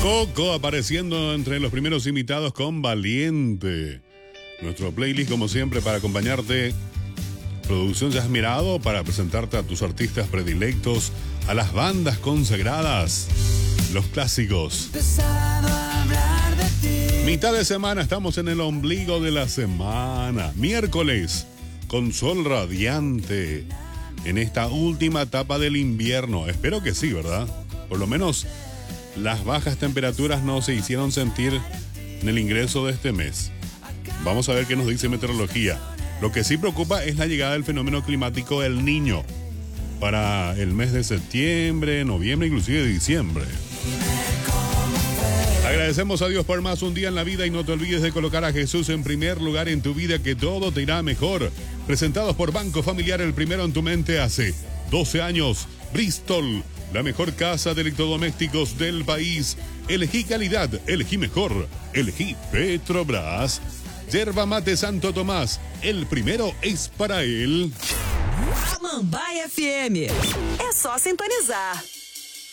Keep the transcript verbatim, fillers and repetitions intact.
Coco apareciendo entre los primeros invitados con Valiente. Nuestro playlist, como siempre, para acompañarte. Producción ya has mirado para presentarte a tus artistas predilectos, a las bandas consagradas, los clásicos. Mitad de semana, estamos en el ombligo de la semana. Miércoles, con sol radiante. En esta última etapa del invierno. Espero que sí, ¿verdad? Por lo menos las bajas temperaturas no se hicieron sentir en el ingreso de este mes. Vamos a ver qué nos dice meteorología. Lo que sí preocupa es la llegada del fenómeno climático El Niño para el mes de septiembre, noviembre, inclusive diciembre. Agradecemos a Dios por más un día en la vida y no te olvides de colocar a Jesús en primer lugar en tu vida, que todo te irá mejor. Presentados por Banco Familiar, el primero en tu mente hace doce años. Bristol, la mejor casa de electrodomésticos del país. Elegí calidad, elegí mejor, elegí Petrobras. Yerba Mate Santo Tomás, el primero es para él. Mambaia F M, é só sintonizar.